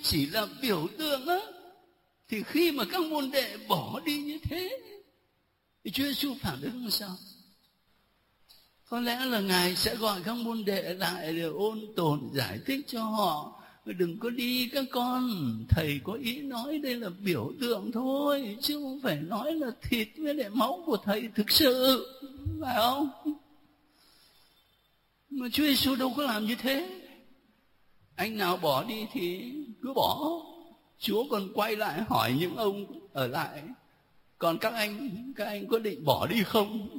chỉ là biểu tượng á, thì khi mà các môn đệ bỏ đi như thế thì Chúa Giêsu phản ứng sao? Có lẽ là Ngài sẽ gọi các môn đệ lại để ôn tồn giải thích cho họ. Đừng có đi các con, thầy có ý nói đây là biểu tượng thôi, chứ không phải nói là thịt với lại máu của thầy thực sự, phải không? Mà Chúa Giêsu đâu có làm như thế. Anh nào bỏ đi thì cứ bỏ. Chúa còn quay lại hỏi những ông ở lại, còn các anh có định bỏ đi không?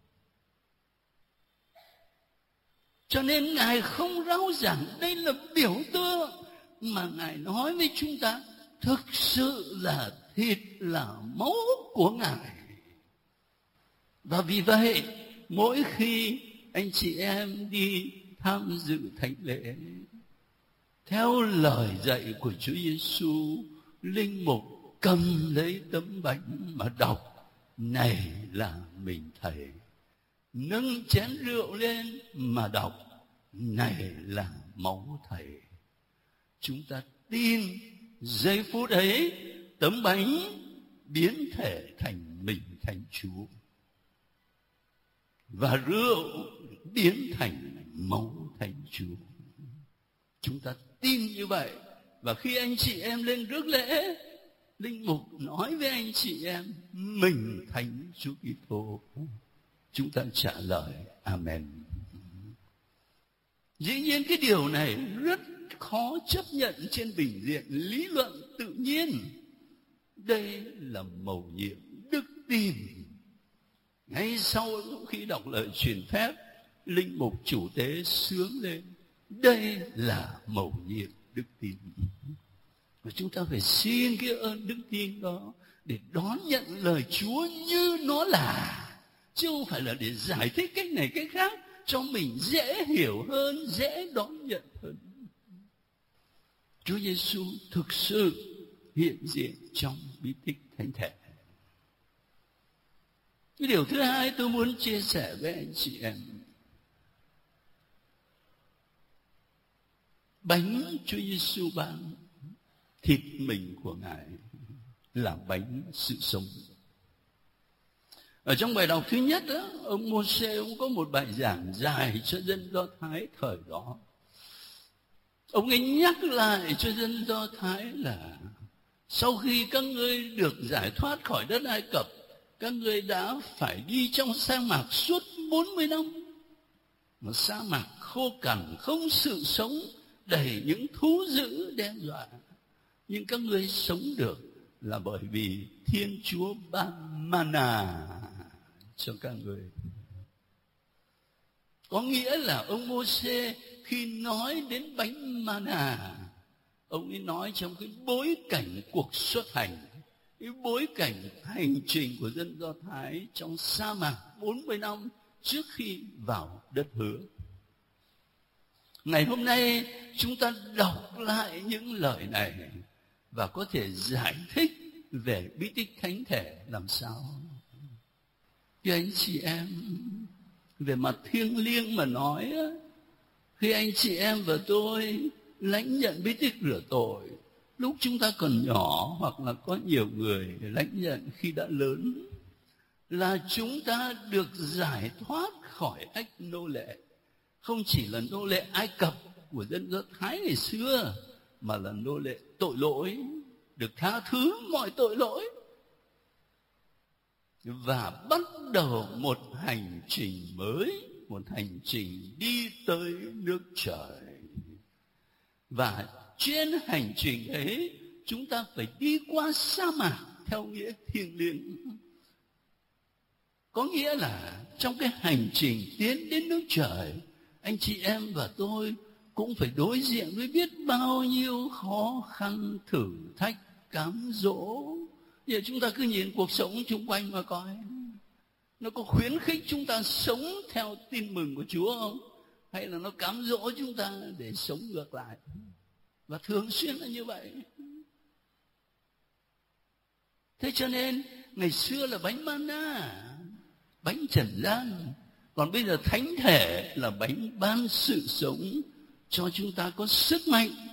Cho nên Ngài không rao giảng đây là biểu tượng, mà Ngài nói với chúng ta thực sự là thịt là máu của Ngài. Và vì vậy mỗi khi anh chị em đi tham dự thánh lễ, theo lời dạy của Chúa Giêsu, linh mục cầm lấy tấm bánh mà đọc này là mình thầy, nâng chén rượu lên mà đọc này là máu thầy. Chúng ta tin giây phút ấy tấm bánh biến thể thành mình thành Chúa, và rượu biến thành máu thành Chúa. Chúng ta tin như vậy. Và khi anh chị em lên rước lễ, linh mục nói với anh chị em mình thánh Chúa Kitô, chúng ta trả lời Amen. Dĩ nhiên cái điều này rất khó chấp nhận trên bình diện lý luận tự nhiên. Đây là mầu nhiệm đức tin. Ngay sau khi đọc lời truyền phép, linh mục chủ tế xướng lên đây là mầu nhiệm đức tin. Và chúng ta phải xin cái ơn đức tin đó để đón nhận lời Chúa như nó là, chứ không phải là để giải thích cách này cách khác cho mình dễ hiểu hơn, dễ đón nhận hơn. Chúa Giêsu thực sự hiện diện trong bí tích thánh thể. Cái điều thứ hai tôi muốn chia sẻ với anh chị em, bánh Chúa Giêsu ban, thịt mình của Ngài là bánh sự sống. Ở trong bài đọc thứ nhất đó, ông Mô-sê ông có một bài giảng dài cho dân Do Thái thời đó. Ông ấy nhắc lại cho dân Do Thái là sau khi các ngươi được giải thoát khỏi đất Ai Cập, các ngươi đã phải đi trong sa mạc suốt 40 năm. Một sa mạc khô cằn, không sự sống, đầy những thú dữ đe dọa. Nhưng các ngươi sống được là bởi vì Thiên Chúa ban mana cho các ngươi. Có nghĩa là ông Mô-sê khi nói đến bánh mana, ông ấy nói trong cái bối cảnh cuộc xuất hành, cái bối cảnh hành trình của dân Do Thái trong sa mạc 40 năm trước khi vào đất hứa. Ngày hôm nay chúng ta đọc lại những lời này và có thể giải thích về bí tích thánh thể làm sao. Thưa anh chị em, về mặt thiêng liêng mà nói, khi anh chị em và tôi lãnh nhận bí tích rửa tội lúc chúng ta còn nhỏ, hoặc là có nhiều người lãnh nhận khi đã lớn, là chúng ta được giải thoát khỏi ách nô lệ. Không chỉ là nô lệ Ai Cập của dân Do Thái ngày xưa, mà là nô lệ tội lỗi, được tha thứ mọi tội lỗi, và bắt đầu một hành trình mới, một hành trình đi tới nước trời. Và trên hành trình ấy chúng ta phải đi qua sa mạc theo nghĩa thiêng liêng. Có nghĩa là trong cái hành trình tiến đến nước trời, anh chị em và tôi cũng phải đối diện với biết bao nhiêu khó khăn, thử thách, cám dỗ. Giờ chúng ta cứ nhìn cuộc sống xung quanh mà coi, nó có khuyến khích chúng ta sống theo tin mừng của Chúa không? Hay là nó cám dỗ chúng ta để sống ngược lại? Và thường xuyên là như vậy. Thế cho nên ngày xưa là bánh mana, bánh trần gian. Còn bây giờ thánh thể là bánh ban sự sống cho chúng ta có sức mạnh